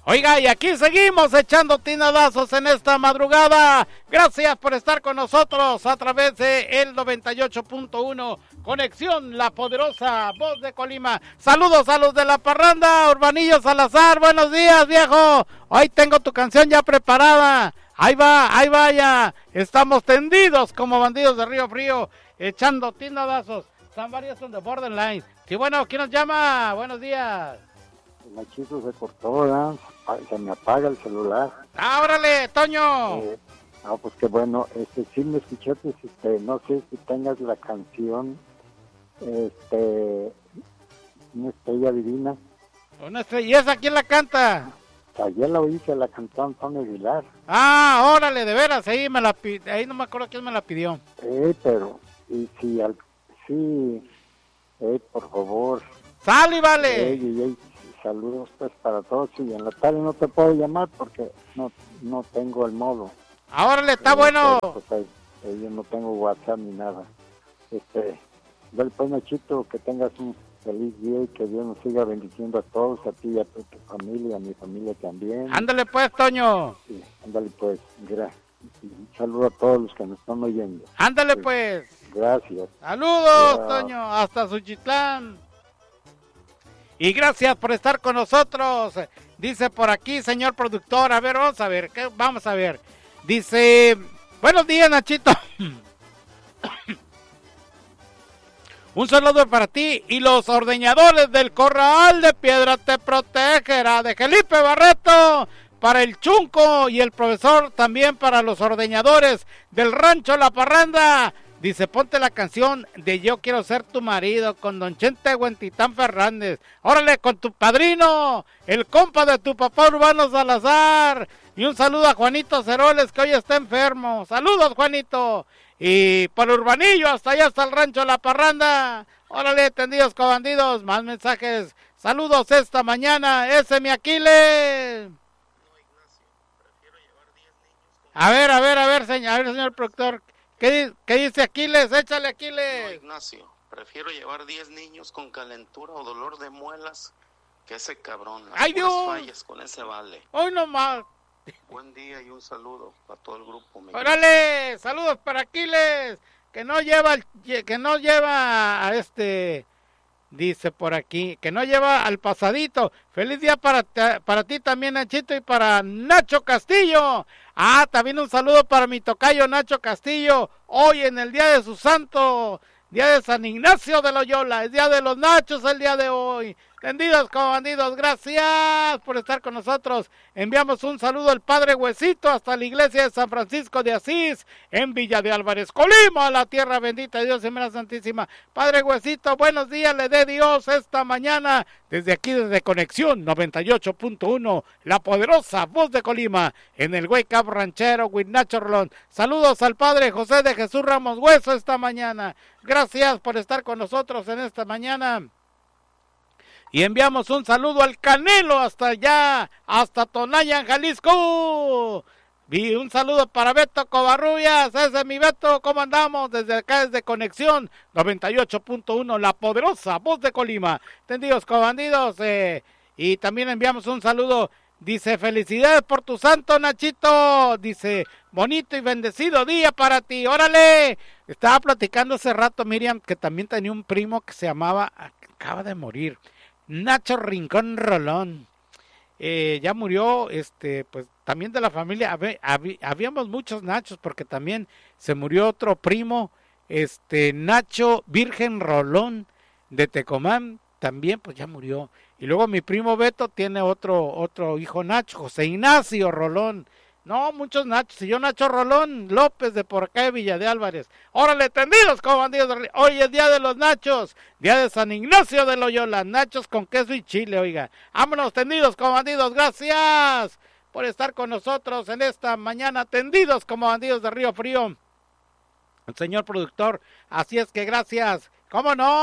Oiga, y aquí seguimos echando tinadazos en esta madrugada. Gracias por estar con nosotros a través de el 98.1 Conexión, la poderosa voz de Colima. Saludos a los de la parranda, Urbanillo Salazar, buenos días, viejo. Hoy tengo tu canción ya preparada. Ahí va ya. Estamos tendidos como bandidos de Río Frío, echando tinadazos. Somebody on the borderline. Sí, bueno, ¿quién nos llama? Buenos días. El machito se cortó, ¿verdad? Se me apaga el celular. ¡Ah, órale, Toño! Pues qué bueno. Sí me escuchaste, no sé si tengas la canción, Una estrella divina. Una estrella, ¿y esa quién la canta? Ayer la oí que la cantó Antonio Aguilar. Ah, órale, de veras, ahí no me acuerdo quién me la pidió. Pero, y por favor. ¡Sal y vale! Saludos pues para todos, y en la tarde no te puedo llamar porque no tengo el modo. ¡Órale, está bueno! Pues, yo no tengo WhatsApp ni nada. Dale pues, Nachito, que tengas un feliz día y que Dios nos siga bendiciendo a todos, a ti y a tu familia, a mi familia también. Ándale pues, Toño. Sí, ándale pues, gracias. Un saludo a todos los que nos están oyendo. Ándale pues. Gracias. Saludos, Toño, hasta Suchitlán. Y gracias por estar con nosotros. Dice por aquí, señor productor, a ver, vamos a ver. Dice, buenos días, Nachito. Un saludo para ti y los ordeñadores del Corral de Piedra te protegerá, de Felipe Barreto, para el Chunco y el profesor, también para los ordeñadores del Rancho La Parranda. Dice, ponte la canción de Yo Quiero Ser Tu Marido con Don Chente Huentitán Fernández. Órale, con tu padrino, el compa de tu papá Urbano Salazar. Y un saludo a Juanito Ceroles, que hoy está enfermo. Saludos, Juanito. Y por Urbanillo, hasta allá, hasta el Rancho La Parranda. Órale, tendidos con bandidos, más mensajes. Saludos esta mañana, ese mi Aquiles. A ver, señor productor. ¿Qué dice Aquiles? Échale, Aquiles. No, Ignacio, prefiero llevar 10 niños con calentura o dolor de muelas que ese cabrón. ¡Ay, Dios! Fallas con ese vale. Hoy nomás. Buen día y un saludo para todo el grupo. ¡Órale! Saludos para Aquiles, que no lleva dice por aquí, que no lleva al pasadito. Feliz día para ti también, Nachito, y para Nacho Castillo. También un saludo para mi tocayo Nacho Castillo, hoy en el día de su santo, día de San Ignacio de Loyola, es día de los Nachos el día de hoy. Tendidos como bandidos, gracias por estar con nosotros. Enviamos un saludo al Padre Huesito hasta la iglesia de San Francisco de Asís, en Villa de Álvarez, Colima, la tierra bendita de Dios, Semana Santísima. Padre Huesito, buenos días, le dé Dios esta mañana, desde aquí, desde Conexión 98.1, la poderosa voz de Colima, en el Wake Up Ranchero, with Nacho Rolón. Saludos al Padre José de Jesús Ramos Hueso esta mañana. Gracias por estar con nosotros en esta mañana. Y enviamos un saludo al Canelo hasta allá, hasta Tonayan, Jalisco. Y un saludo para Beto Covarrubias, ese es mi Beto, ¿cómo andamos? Desde acá, desde Conexión 98.1, la poderosa voz de Colima. Tendidos con bandidos, y también enviamos un saludo, dice, felicidades por tu santo, Nachito. Dice, bonito y bendecido día para ti, órale. Estaba platicando hace rato, Miriam, que también tenía un primo que se llamaba, acaba de morir, Nacho Rincón Rolón. Ya murió, pues también de la familia, habíamos muchos Nachos, porque también se murió otro primo, Nacho Virgen Rolón de Tecomán, también pues ya murió. Y luego mi primo Beto tiene otro hijo Nacho, José Ignacio Rolón. No, muchos Nachos. Y yo Nacho Rolón López de por acá de Villa de Álvarez. Órale, tendidos como bandidos. Hoy es día de los Nachos, día de San Ignacio de Loyola. Nachos con queso y chile, oiga. Vámonos, tendidos como bandidos. Gracias por estar con nosotros en esta mañana. Tendidos como bandidos de Río Frío. El señor productor. Así es que gracias. ¿Cómo no?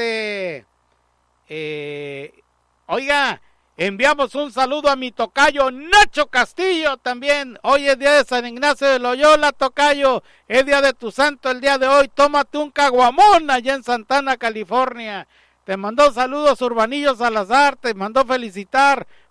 Oiga, enviamos un saludo a mi tocayo Nacho Castillo también. Hoy es día de San Ignacio de Loyola, tocayo. Es día de tu santo el día de hoy. Tómate un caguamón allá en Santana, California. Te mandó saludos Urbanillo Salazar. Te mandó felicitar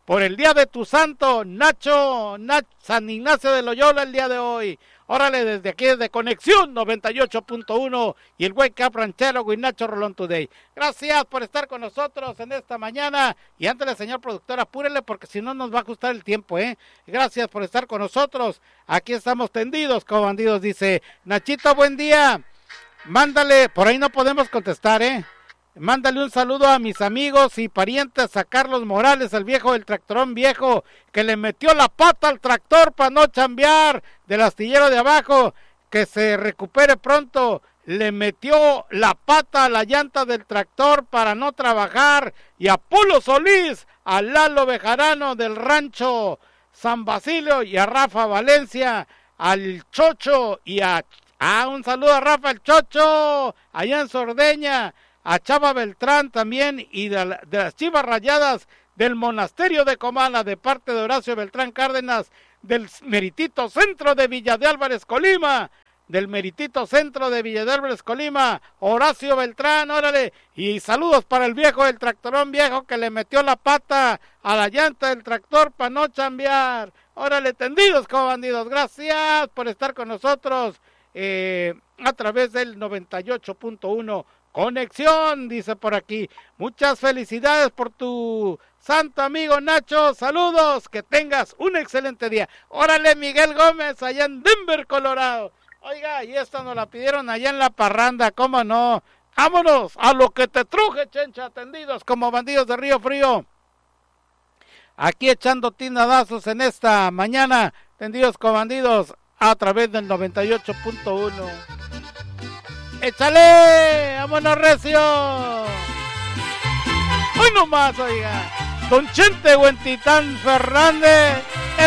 por el día de tu santo, Nacho, San Ignacio de Loyola el día de hoy. Órale, desde aquí, desde Conexión 98.1 y el Wake Up Ranchero with Nacho Rolón Today. Gracias por estar con nosotros en esta mañana. Y antes, señor productor, apúrele porque si no nos va a ajustar el tiempo, ¿eh? Gracias por estar con nosotros. Aquí estamos tendidos como bandidos, dice Nachito, buen día. Mándale, por ahí no podemos contestar, ¿eh? Mándale un saludo a mis amigos y parientes, a Carlos Morales, el viejo del tractorón viejo, que le metió la pata al tractor para no chambear, del astillero de abajo, que se recupere pronto. Le metió la pata a la llanta del tractor para no trabajar. Y a Pulo Solís, a Lalo Bejarano del rancho San Basilio y a Rafa Valencia, al Chocho y un saludo a Rafa el Chocho, allá en Sordeña, a Chava Beltrán también y de las Chivas Rayadas del Monasterio de Comala, de parte de Horacio Beltrán Cárdenas, del Meritito Centro de Villa de Álvarez, Colima, del Meritito Centro de Villa de Álvarez, Colima, Horacio Beltrán, órale, y saludos para el viejo del tractorón viejo que le metió la pata a la llanta del tractor para no chambear. Órale, tendidos como bandidos, gracias por estar con nosotros a través del 98.1 Conexión, dice por aquí. Muchas felicidades por tu santo amigo Nacho. Saludos, que tengas un excelente día. Órale, Miguel Gómez, allá en Denver, Colorado. Oiga, y esta nos la pidieron allá en la parranda, ¿cómo no? Vámonos a lo que te truje, chencha, atendidos como bandidos de Río Frío. Aquí echando tinadazos en esta mañana, tendidos como bandidos a través del 98.1. ¡Échale! ¡Vámonos, recio! ¡Hoy nomás, oiga! Don Chente Huentitán Fernández.